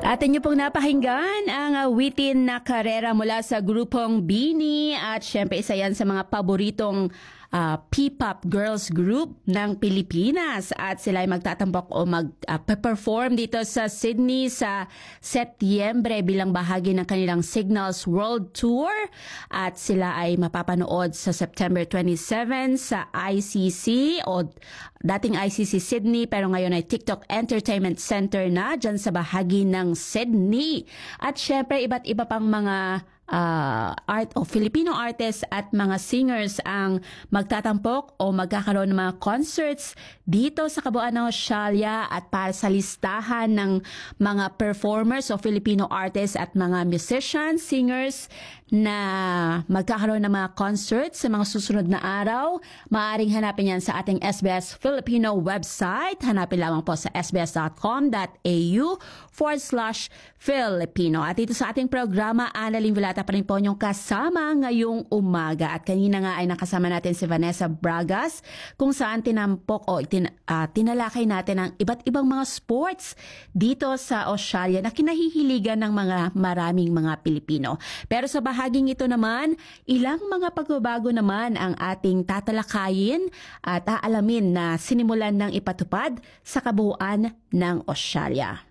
Atin niyo pong napakinggan ang awitin na karera mula sa grupong Bini at syempre isa yan sa mga paboritong P-pop girls group ng Pilipinas at sila ay magtatampok o mag-perform dito sa Sydney sa Setyembre bilang bahagi ng kanilang Signals World Tour at sila ay mapapanood sa September 27 sa ICC o dating ICC Sydney pero ngayon ay TikTok Entertainment Center na dyan sa bahagi ng Sydney at syempre iba't iba pang mga Filipino artists at mga singers ang magtatampok o magkakaroon ng mga concerts dito sa kabuuan ng Australia at para sa listahan ng mga performers o Filipino artists at mga musicians, singers na magkakaroon ng mga concerts sa mga susunod na araw. Maaaring hanapin yan sa ating SBS Filipino website. Hanapin lamang po sa sbs.com.au/Filipino. At dito sa ating programa, Annalyn Vilata pa rin po niyong kasama ngayong umaga. At kanina nga ay nakasama natin si Vanessa Bragas kung saan tinampok o tinalakay natin ang iba't ibang mga sports dito sa Australia na kinahihiligan ng maraming mga Pilipino. Pero sa bahaging ito naman, ilang mga pagbabago naman ang ating tatalakayin at aalamin na sinimulan ng ipatupad sa kabuuan ng Australia.